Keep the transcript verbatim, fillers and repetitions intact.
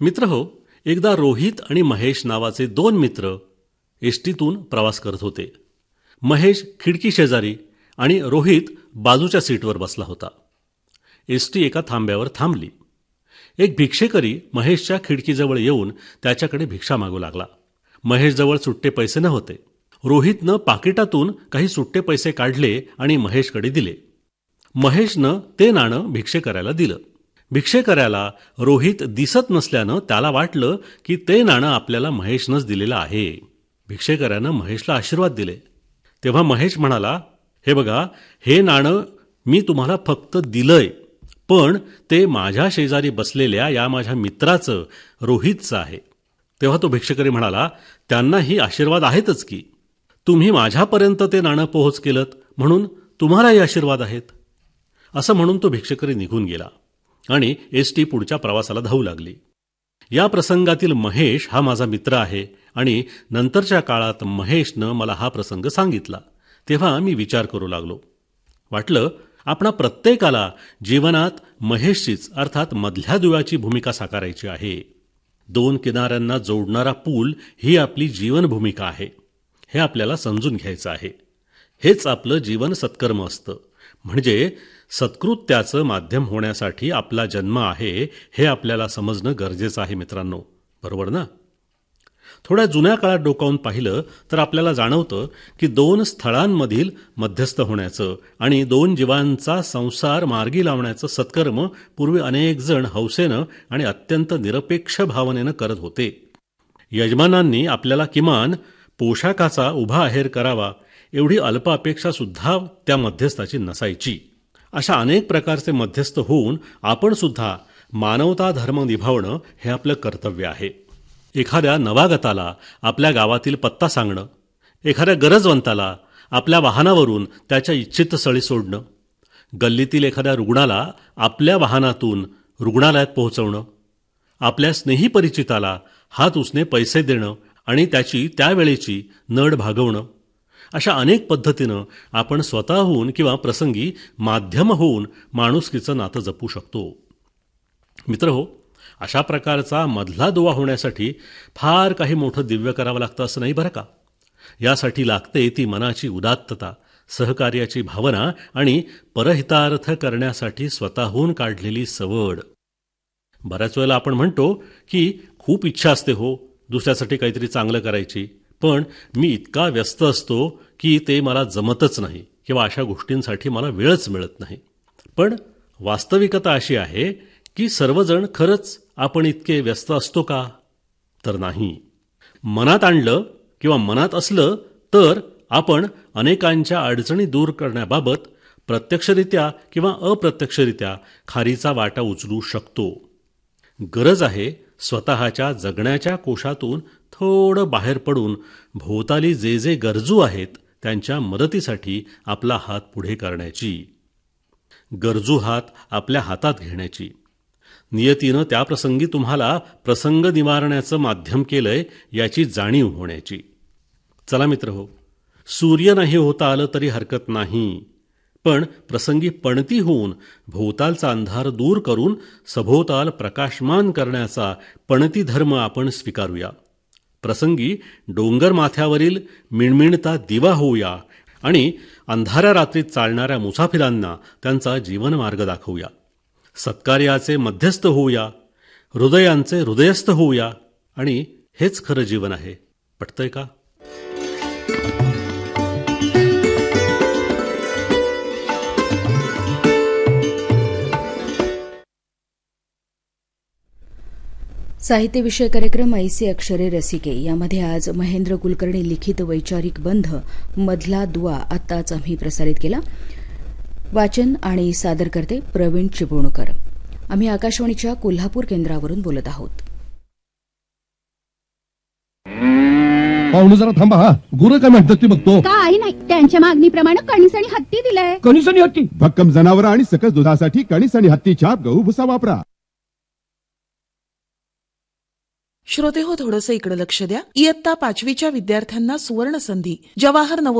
मित्र हो, एकदा रोहित आणि महेश नावाचे दोन मित्र एसटीतून प्रवास करत होते. महेश खिडकी शेजारी आणि रोहित बाजूच्या सीटवर बसला होता. एसटी एका थांब्यावर थांबली. एक भिक्षेकरी महेशच्या खिडकीजवळ येऊन त्याच्याकडे भिक्षा मागू लागला. महेशजवळ सुट्टे पैसे नव्हते. रोहितनं पाकिटातून काही सुट्टे पैसे काढले आणि महेशकडे दिले. महेशनं ते नाणं भिक्षेकऱ्याला दिलं. भिक्षेकऱ्याला रोहित दिसत नसल्यानं त्याला वाटलं की ते नाणं आपल्याला महेशनंच दिलेलं आहे. भिक्षेकऱ्यानं महेशला आशीर्वाद दिले. तेव्हा महेश म्हणाला, हे बघा, हे नाणं मी तुम्हाला फक्त दिलंय, पण ते माझ्या शेजारी बसलेल्या या माझ्या मित्राचं, रोहितचं आहे. तेव्हा तो भिक्षेकरी म्हणाला, त्यांनाही आशीर्वाद आहेतच की. तुम्ही माझ्यापर्यंत ते नाणं पोहोच केलंत म्हणून तुम्हालाही आशीर्वाद आहेत. असं म्हणून तो भिक्षेकरी निघून गेला आणि एसटी पुढच्या प्रवासाला धावू लागली. या प्रसंगातील महेश हा माझा मित्र आहे आणि नंतरच्या काळात महेशनं मला हा प्रसंग सांगितला. तेव्हा मी विचार करू लागलो. वाटलं आपणा प्रत्येकाला जीवनात महेशचीच अर्थात मधल्या दुव्याची भूमिका साकारायची आहे. दोन किनाऱ्यांना जोडणारा पूल ही आपली जीवन भूमिका आहे. हे आपल्याला समजून घ्यायचं आहे. हेच आपलं जीवन सत्कर्म असतं. म्हणजे सत्कृत्याचं माध्यम होण्यासाठी आपला जन्म आहे हे आपल्याला समजणं गरजेचं आहे मित्रांनो. बरोबर ना? थोड्या जुन्या काळात डोकावून पाहिलं तर आपल्याला जाणवतं की दोन स्थळांमधील मध्यस्थ होण्याचं आणि दोन जीवांचा संसार मार्गी लावण्याचं सत्कर्म पूर्वी अनेक जण हौसेनं आणि अत्यंत निरपेक्ष भावनेनं करत होते. यजमानांनी आपल्याला किमान पोशाखाचा उभा आहेर करावा एवढी अल्प अपेक्षा सुद्धा त्या मध्यस्थाची नसायची. अशा अनेक प्रकारचे मध्यस्थ होऊन आपण सुद्धा मानवता धर्म निभावणं हे आपलं कर्तव्य आहे. एखाद्या नवागताला आपल्या गावातील पत्ता सांगणं, एखाद्या गरजवंताला आपल्या वाहनावरून त्याच्या इच्छित स्थळी सोडणं, गल्लीतील एखाद्या रुग्णाला आपल्या वाहनातून रुग्णालयात पोहोचवणं, आपल्या स्नेही परिचिताला हात उसने पैसे देणं आणि त्याची त्यावेळेची नड भागवणं, अशा अनेक पद्धतीनं आपण स्वतःहून किंवा प्रसंगी माध्यम होऊन माणुसकीचं नातं जपू शकतो. मित्र हो, अशा प्रकारचा मधला दुवा होण्यासाठी फार काही मोठं दिव्य करावं लागतं असं नाही बरं का. यासाठी लागते ती मनाची उदात्तता, सहकार्याची भावना आणि परहितार्थ करण्यासाठी स्वतःहून काढलेली सवड. बऱ्याच वेळेला आपण म्हणतो की खूप इच्छा असते हो दुसऱ्यासाठी काहीतरी चांगलं करायची, पण मी इतका व्यस्त असतो की ते मला जमतच नाही किंवा अशा गोष्टींसाठी मला वेळच मिळत नाही. पण वास्तविकता अशी आहे की सर्वजण खरंच आपण इतके व्यस्त असतो का? तर नाही. मनात आणलं किंवा मनात असलं तर आपण अनेकांच्या अडचणी दूर करण्याबाबत प्रत्यक्षरित्या किंवा अप्रत्यक्षरित्या खारीचा वाटा उचलू शकतो. गरज आहे स्वतःच्या जगण्याच्या कोशातून थोडं बाहेर पडून भोवताली जे जे गरजू आहेत त्यांच्या मदतीसाठी आपला हात पुढे करण्याची, गरजू हात आपल्या हातात घेण्याची. नियतीनं त्या प्रसंगी तुम्हाला प्रसंग निवारण्याचं माध्यम केलंय याची जाणीव होण्याची. चला मित्र हो, सूर्य नाही होता आलं तरी हरकत नाही, पण प्रसंगी पणती होऊन भोवतालचा अंधार दूर करून सभोवताल प्रकाशमान करण्याचा पणती धर्म आपण स्वीकारूया. प्रसंगी डोंगर माथ्यावरील मिणमिणता दिवा होऊया आणि अंधाऱ्या रात्रीत चालणाऱ्या मुसाफिरांना त्यांचा जीवनमार्ग दाखवूया. सत्कार्याचे मध्यस्थ होऊया, हृदयांचे हृदयस्थ होऊया आणि हेच खरं जीवन आहे. पटतंय का? साहित्य विषय कार्यक्रम ऐसी अक्षरे रसिके यामध्ये आज महेंद्र कुलकर्णी लिखित वैचारिक बंध मधला दुवा आत्ताच आम्ही प्रसारित केला. वाचन आणि सादर करते प्रवीण चिपळूणकर. आम्ही आकाशवाणीच्या कोल्हापूर केंद्रावरून बोलत आहोत. पाहुणे जरा थांबा. हा गुरं काय म्हणतात ते बघतो. काय नाही, त्यांच्या मागणीप्रमाणे कणीस आणि हत्ती दिलाय. कणीस आणि हत्ती भक्कम जनावर आणि सकस दुधासाठी कणीस आणि हत्तीच्या गहू भुसा वापरा. श्रोते हो, थोडंसं इकडे लक्ष द्या. इयत्ता पाचवीच्या विद्यार्थ्यांना सुवर्ण संधी. जवाहर नवोदय